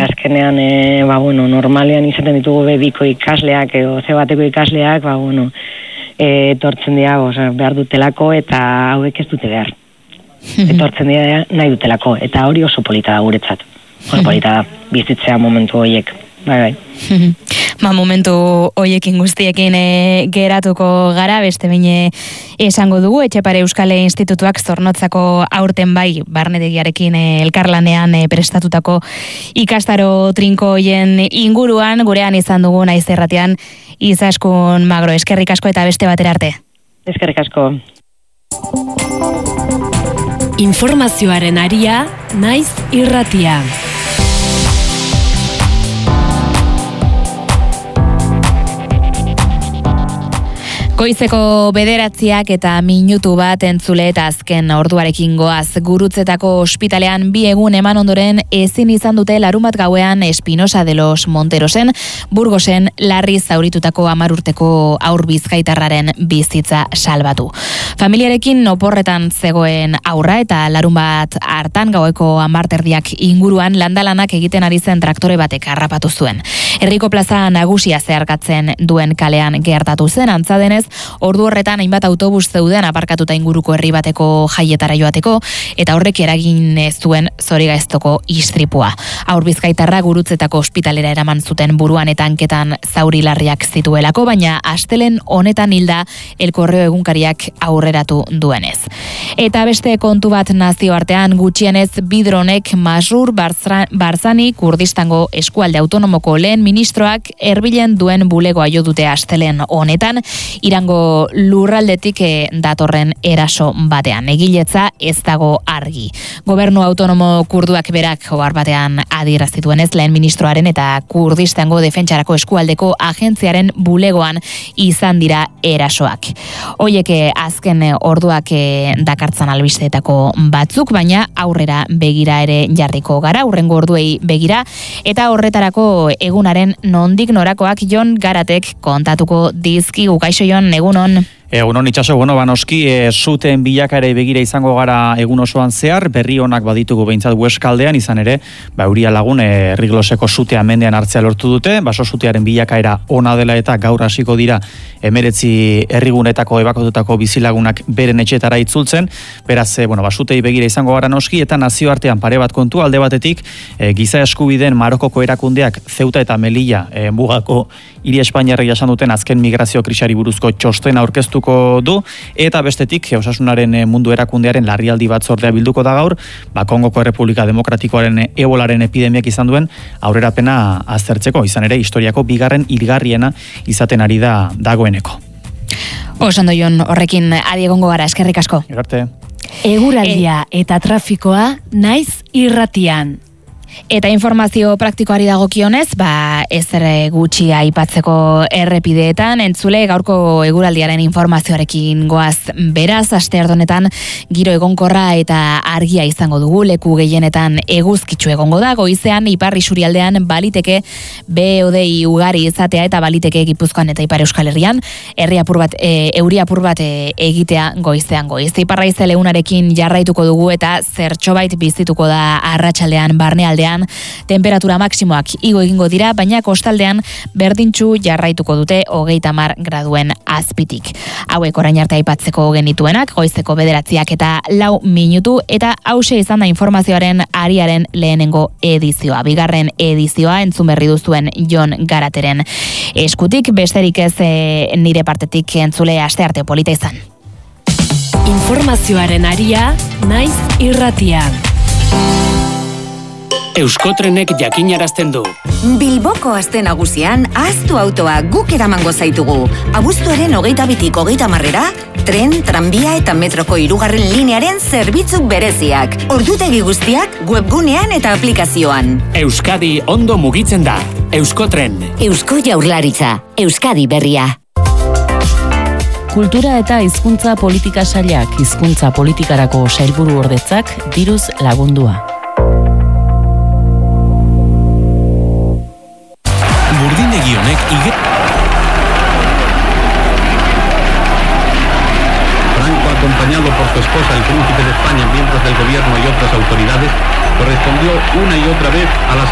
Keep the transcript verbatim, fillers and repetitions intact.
azkenean, e, ba, bueno, normalean izaten ditugu bebiko ikasleak, edo ze bateko ikasleak, ba, bueno, e, etortzen dira, oza, behar dutelako, eta hauek ez dute behar. Etortzen dira nahi dutelako, eta hori oso polita da guretzat. Oso polita da, bizitzea momentu horiek. Bai, bai. Ba, momentu hoiekin guztiekin e, geratuko gara, beste bine esango dugu, Etxepare Euskal Institutuak Zornotzako aurten bai, barnetegiarekin e, elkarlanean e, prestatutako ikastaro trinko hoien inguruan, gurean izan dugu naiz erratean, Izaskun Magro, eskerrik asko eta beste batera arte. Eskerrik asko. Informazioaren aria, naiz irratia. Goizeko bederatziak eta minutu bat entzule eta azken orduarekin goaz. Gurutzetako ospitalean bi egun eman ondoren ezin izan dute larunbat gauean Espinosa de los Monterosen, Burgosen larri zauritutako hamar urteko haur bizkaitarraren bizitza salbatu. Familiarekin oporretan zegoen aurra eta larunbat hartan gaueko hamarterdiak inguruan landalanak egiten ari zen traktore batek harrapatu zuen. Herriko plaza nagusia zeharkatzen duen kalean gertatu zen, antza denez, ordu horretan hainbat autobus zeuden aparkatuta inguruko herri bateko jaietara joateko, eta horrek eragin ez zuen zorigaiztoko istripua. Haur bizkaitarra Gurutzetako ospitalera eraman zuten buruan eta hanketan zauri larriak zituelako, baina astelen honetan hilda El Correo egunkariak aurreratu duenez. Eta beste kontu bat nazioartean, gutxienez bidronek Masrur Barzani Kurdistango eskualde autonomoko lehen ministroak erbilen duen bulegoa jo dute astelen honetan, Irango lurraldetik e, datorren eraso batean. Egiletza ez dago argi. Gobernu autonomo kurduak berak ohar batean adierazituenez lehen ministroaren eta Kurdistango defentsarako eskualdeko agentziaren bulegoan izan dira erasoak. Hoiek azken orduak e, dakartzan albisteetako batzuk, baina aurrera begira ere jarriko gara, hurrengo orduei begira, eta horretarako egunaren nondik norakoak Jon Garatek kontatuko dizkigu. Kaixo Jon, egunon. Egunon itxaso, bueno, banoski, e, zuten bilakare begira izango gara egun osoan zehar, berri honak baditugu behintzat Hueskaldean, izan ere, ba, Euria Lagun e, Rigloseko zutea mendean hartzea lortu dute, baso zutearen bilakaera ona dela eta gaur hasiko dira emeretzi herrigunetako ebakotutako bizilagunak beren etxetara itzultzen, beraz, e, bueno, basutei begira izango gara noski, eta nazioartean pare bat kontu, alde batetik, e, giza eskubideen Marokoko erakundeak Ceuta eta Melilla e, mugako hiri Espainiarra jasan duten azken migrazio krisari buruzko txostena aurkeztuko du, eta bestetik osasunaren mundu erakundearen larrialdi batzordea bilduko da gaur, ba, Kongoko Errepublika Demokratikoaren ebolaren epidemiak izan duen aurrerapena aztertzeko, izan ere historiako bigarren hilgarriena izaten ari da dagoeneko. Osondo Jon, horrekin adi egongo gara, eskerrik asko. Egarte. Eguraldia eta trafikoa naiz irratian. Eta informazio praktikoari dagokionez, ba ezer gutxi aipatzeko errepideetan, entzule gaurko eguraldiaren informazioarekin goaz. Beraz, astearte honetan giro egonkorra eta argia izango dugu, leku gehienetan eguzkitsu egongo da, goizean ipar isurialdean baliteke behodei ugari izatea eta baliteke Gipuzkoan eta Ipar Euskal Herrian, herri apur bat, e, euri apur bat e, egitea goizean goiz. Iparra izele unarekin jarraituko dugu eta zertxobait bizituko da arratsaldean barnealde. Temperatura maksimoak igo egingo dira, baina kostaldean berdintxu jarraituko dute hogeita hamar graduen azpitik. Hauek orain arte aipatzeko genituenak, goizeko bederatziak eta lau minutu, eta hause izan da informazioaren ariaren lehenengo edizioa. Bigarren edizioa entzun berri duzuen Jon Garateren eskutik, besterik ez e, nire partetik entzule astearte polita izan. Informazioaren aria, naiz irratian. Euskotrenek jakinarazten du. Bilboko aste nagusian ahaztu autoa guk eramango zaitugu. Abuztuaren hogeita bitik hogeita hamarrera, tren, tranbia eta metroko hirugarren linearen zerbitzu bereziak. Ordutegi guztiak webgunean eta aplikazioan. Euskadi ondo mugitzen da. Euskotren. Eusko Jaurlaritza. Euskadi berria. Kultura eta hizkuntza politika sailak, hizkuntza politikarako sailburu ordetzak diruz lagundua. Burdindegi honek ige... Franco, acompañado por su esposa, el príncipe de España, miembros del gobierno y otras autoridades, correspondió una y otra vez a las